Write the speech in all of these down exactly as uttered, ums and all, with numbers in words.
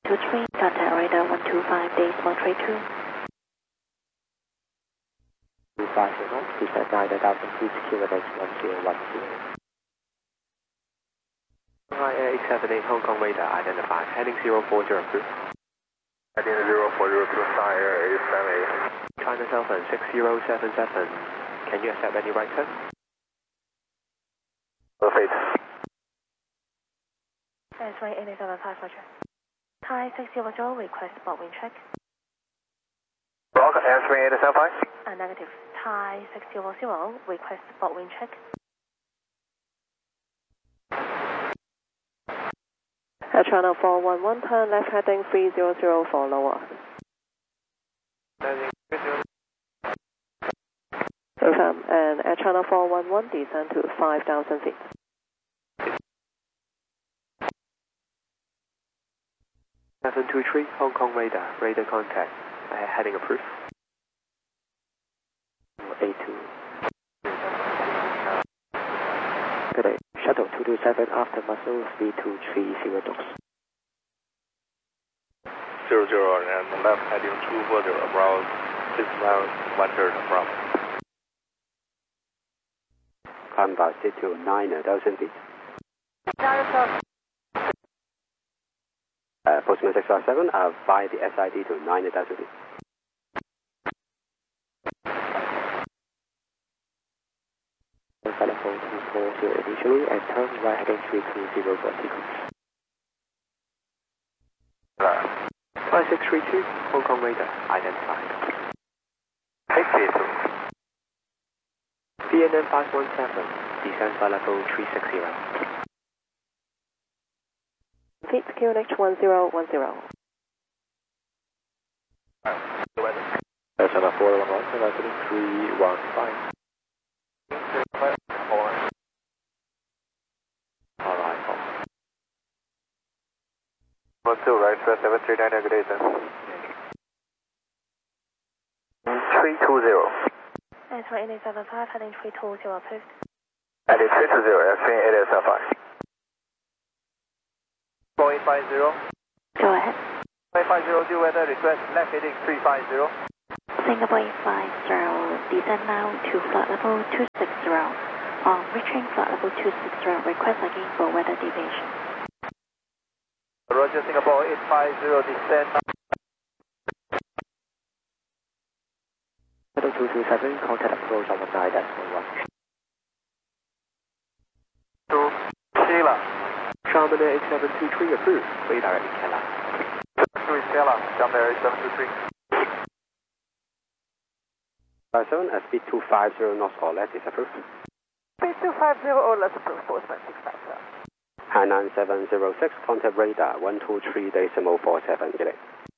two three, contact radar one two five, days one three two. two five zero, descend nine thousand feet, Q N H one zero one zero. Hi, Air eight seven eight, Hong Kong radar identified, heading zero four zero two. Heading zero four zero two, Thai Air eight seven eight. China Southern six zero seven seven, can you accept any right turn? Perfect. X-ray eight seven five, Roger. Thai six zero zero, request spot wind check. Block, answering eight seven five. Uh, negative. Thai six zero zero, request spot wind check. Air Channel four one one, turn left heading three zero zero for lower. Confirm, and Air Channel four one one, descend to five thousand feet. seven two three, Hong Kong radar, radar contact, uh, heading approved. A two. Good day. Shuttle two two seven after muscle speed two three zero knots. Zero zero and left heading two four zero, around six miles, one third from. Climb by speed to nine thousand feet. Uh, Postman six five seven, uh, by the S I D to nine thousand feet. Telephone two four zero initially and turn right heading three two zero for sequence. five six three two, Hong Kong radar identified. Take it. V N M five one seven, descend flight level three six zero. Feet Q N H one zero one zero. That's on a four one one, so that's three one five. Alright, one two, right, seven three nine, good day, sir. three two zero. X-ray eight seven five, heading three two zero, approved. Heading three two zero, answering eight seven five. Boeing five zero. Go ahead. Boeing five zero, due weather request, left heading three five zero. Singapore eight five zero, descend now to flight level two six zero. On reaching flight level two six zero, request again for weather deviation. Roger, Singapore eight five zero, descend. Shuttle two two seven, contact approach on one nine dash one one. To Sheila. Charman Air eight seven two three approved, radar at Keller. To Sheila, Charman Air eight seven two three. five seven, uh, speed two five zero knots or less is approved. Speed two five zero or less approved, Postman six five zero. High nine seven zero six, contact radar one two three decimal four seven, get it.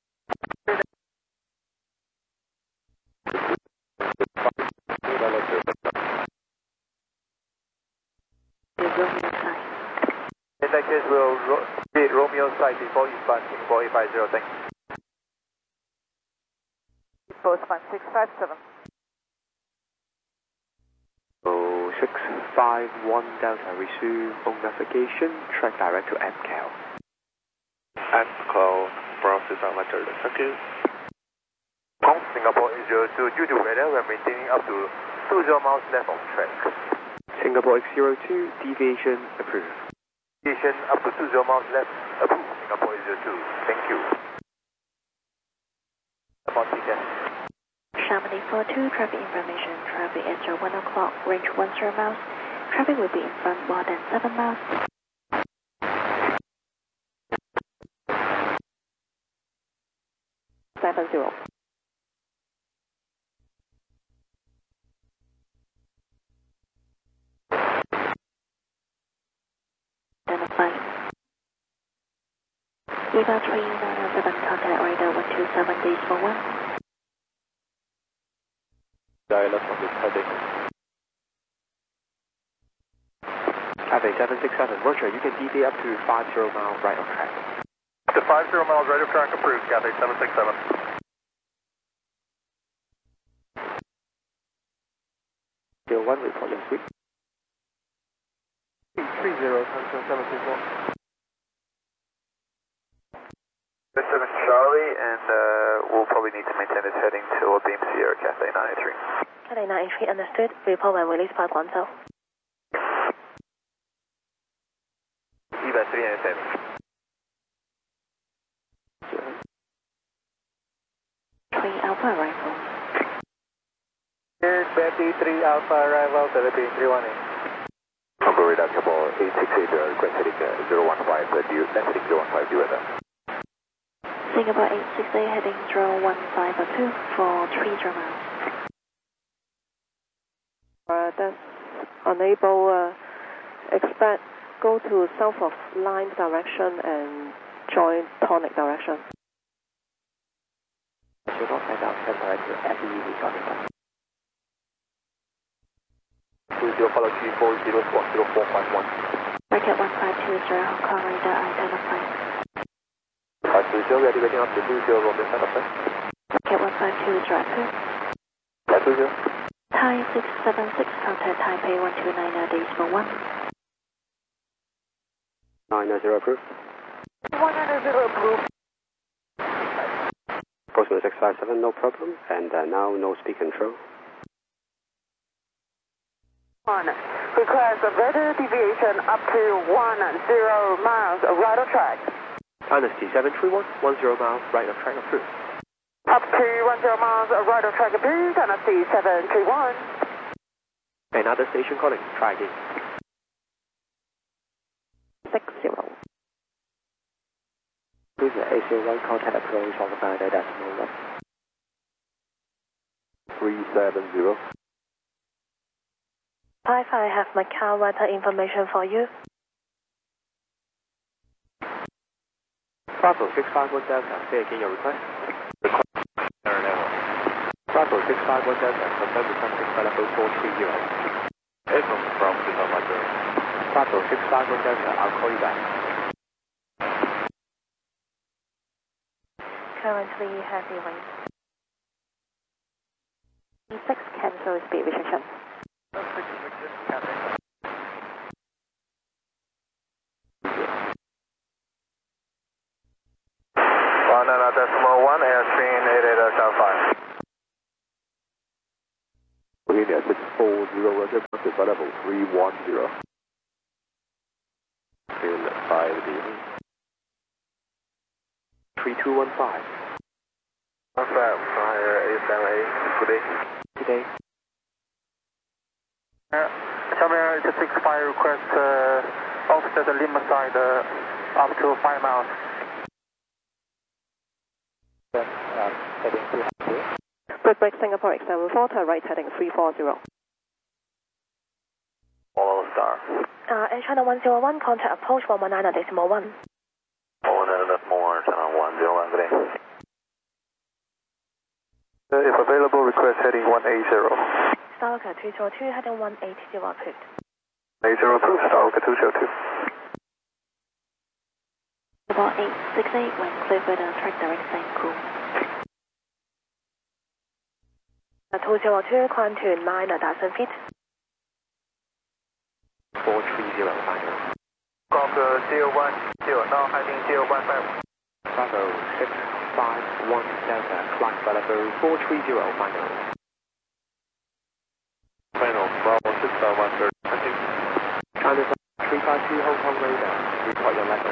In that case, we'll ro be Romeo site before Eastbound Singapore eight five zero, thanks. Postman six five seven. Oh, six five one Delta, resume on navigation, track direct to M C A L. M C A L, process on matter, thank you. Hong Singapore eight zero two, due to weather, we're maintaining up to two zero miles left of track. Singapore X zero two, deviation approved. Deviation up to two zero miles left, approved. Singapore eight zero two, thank you. About ticket. Chamonix four two, traffic information. Traffic enter one o'clock, range one zero miles. Traffic will be in front more than seven miles. seven zero. Identify. Viva three nine oh seven, contact radar one two seven, days for one. Dial from this heading. Cathay seven six seven, Roger, you can deviate up to five zero miles right on track. To five zero miles right of track, approved. Cathay seven six seven. Zero one, report your sweep. three zero, seven three four. Charlie, and uh, we'll probably need to maintain this heading till Beam Sierra Cathay nine eight three. Cathay nine eight three, understood. Report when released by Guangzhou. E B A three and seven. three Alpha arrival. Here's Betty three Alpha arrival, Philippines three one eight. Number reductible eight six eight, uh, request heading uh, zero one five, uh, due, left heading zero one five, due weather. Singapore eight six eight heading zero one five two for three zero miles. Uh, that's unable, uh, expect go to south of line direction and join tonic direction. Should not find out turn direct to F E recording button. two zero follow three four zero squawk zero four five one. Market one five two zero, call radar identified. five two zero, we are debating up to two zero, Romeo, stand up, sir. Market one five two zero two. five two zero. Thai six seven six, contact Taipei one two nine decimal one. nine zero approved. one zero approved. Postman six five seven, no problem. And uh, now no speed control. One. Request a weather deviation up to one zero miles right of track. Dynasty seven three one, one zero miles, right of track approved. Up to one zero miles right of track approved, Dynasty seven three one. Another station calling, try again. six zero. Please A C one contact approach on the nine decimal one. three seven zero. Five, I have Macau weather information for you. Bravo six five one Delta, say again your request. Request, error level. Bravo six five one Delta, confirm requesting flight level four three zero. Aircraft from Signal Mother. Bravo six five one Delta, I'll call you back. Currently heavy wind. E six cancel speed restriction. One and a decimal one, airspeed eight eight seven five. India six four zero, Roger, flight level three one zero. Field five D. three two one five. One five, fire eight seven eight, good day. Good day. Uh, Xiaomi Air eight six five request uh, offset the Lima side uh, up to five miles. Uh, heading two hundred. Break break Singapore X seven four, to right heading three four zero. Follow star. Uh, Air China one zero one, contact approach one one nine decimal one. one and a more, China one zero one, good day. Uh, if available, request heading one eight zero. Starlocke two zero two, heading one eight zero approved. eight zero approved, Starlocke two zero two. About eight six eight, when clear for the track direct Saint Cool. two zero two, climb to nine thousand feet. four three zero, final. Squawk zero one zero, now heading zero one five. Bravo six five one Delta, climb flight level four three zero, final. Final, Bravo six five one zero, China three five two Hong Kong radar, report your level.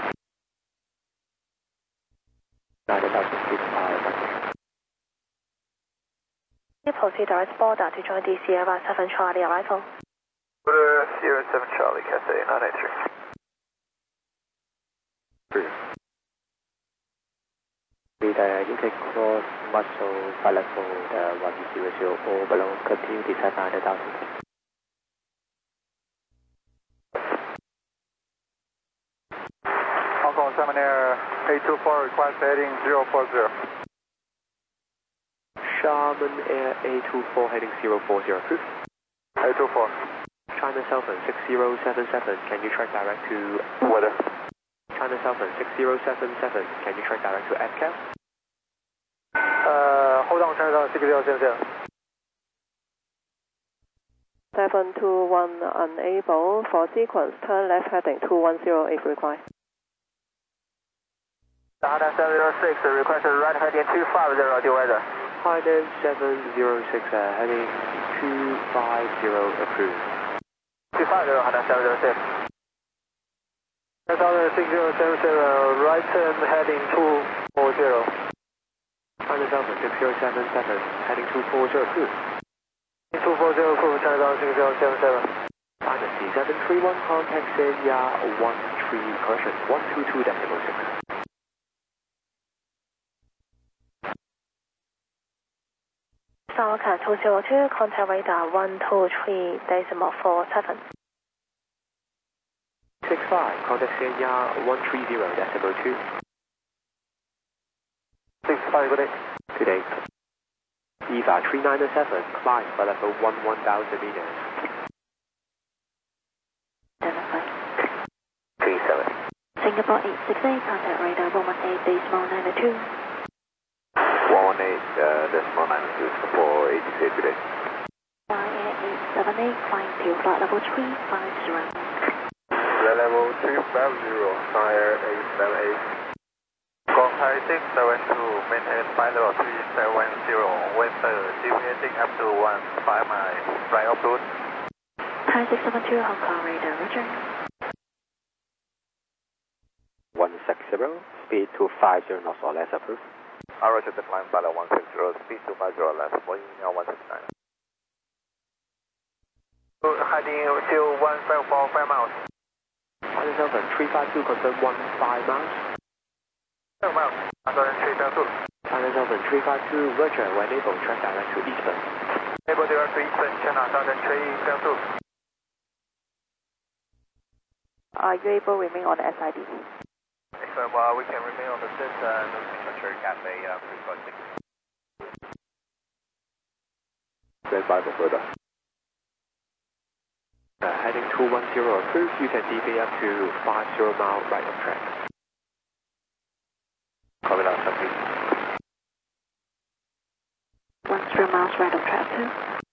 nine thousand feet high. Proceed direct border to join the Sierra seven Charlie arrival. Order Sierra seven Charlie, Cathay nine eight three. With uh, U K cross muscle flight level uh, one zero zero or below, continue descent nine thousand feet. Hong Kong seven Air eight two four, request heading zero four zero. Sharman Air A two four heading zero four zero, approved. eight two four. China Southern six zero seven seven, can you track direct to Weather. China Southern six zero seven seven, can you track direct to F C A L? Uh, hold on, China Southern six zero seven seven. seven two one unable, for sequence, turn left heading two one zero if required. Honda seven zero six, request right heading two five zero, due weather. Honda seven zero six, uh, heading two five zero, approved. two five zero, Honda seven zero six. Honda six zero seven seven, right turn heading two four zero. Honda Delta six zero seven seven, heading two four zero, approved. two four zero, approved, Honda six zero seven seven. Honda C seven three one, contact Senya one three, correction, one two two decimal six. Sawaka two zero two, contact radar one two three decimal four seven. six five, contact Senya one three zero decimal two. six five, good day. Good day. Eva three nine seven, climb by level one one thousand meters. Identify. three seven. Singapore eight six eight, contact radar one one eight decimal nine two. one one eight, uh, decimal nine two, Singapore eight six eight, good day. Fly Air eight seven eight, flying to flight level three five zero. Flight level three five zero, Fly Air eight seven eight. Contact six seven two, maintain flight level three seven zero, weather deviating up to one five miles, flight off route. Thai six seven two, Hong Kong radar, roger. one six zero, speed two five zero knots or less, approved. Roger, decline by one six zero, speed two five zero less, Boeing one six nine. Heading to one five four five miles. Honda Delta three five two, confirm one five miles. five miles, Honda three five two. Honda Delta three five two, roger, when able, track direct to Eastern. Able direct to Eastern, China, Honda three five two. Are you able to remain on the S I D? Excellent, well, we can remain on the S I D and we can ensure Cafe uh, three four six. Stand by for further. Uh, heading two one zero, approved, you can deviate up to five zero mile right of track. Copy that, copy. one zero miles right of track two.